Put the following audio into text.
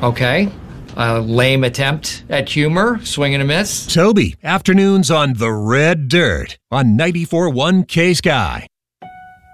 Okay. A lame attempt at humor, swing and a miss. Toby, afternoons on The Red Dirt on 94.1 K-Sky.